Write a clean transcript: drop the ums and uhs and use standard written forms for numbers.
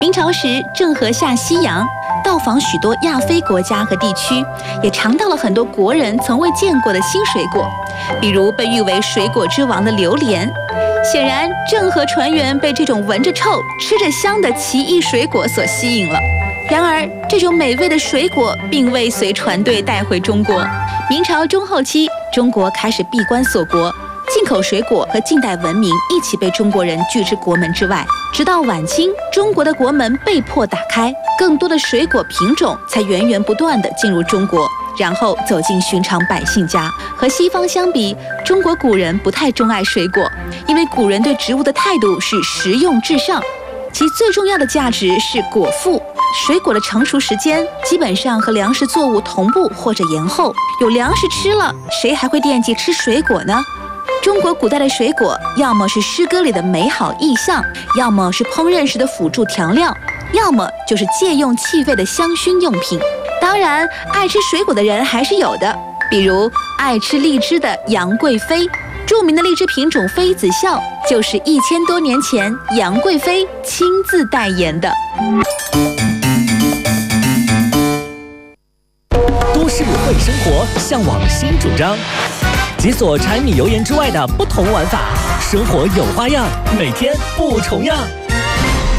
明朝时郑和下西洋，到访许多亚非国家和地区，也尝到了很多国人从未见过的新水果，比如被誉为水果之王的榴莲。显然，郑和船员被这种闻着臭、吃着香的奇异水果所吸引了。然而，这种美味的水果并未随船队带回中国。明朝中后期，中国开始闭关锁国，进口水果和近代文明一起被中国人拒之国门之外。直到晚清，中国的国门被迫打开，更多的水果品种才源源不断地进入中国，然后走进寻常百姓家。和西方相比，中国古人不太钟爱水果，因为古人对植物的态度是食用至上，其最重要的价值是果腹。水果的成熟时间基本上和粮食作物同步或者延后，有粮食吃了，谁还会惦记吃水果呢？中国古代的水果，要么是诗歌里的美好意象，要么是烹饪时的辅助调料，要么就是借用气味的香薰用品。当然，爱吃水果的人还是有的，比如爱吃荔枝的杨贵妃。著名的荔枝品种妃子笑，就是1000多年前杨贵妃亲自代言的。 都市会生活，向往新主张。解锁柴米油盐之外的不同玩法，生活有花样，每天不重样。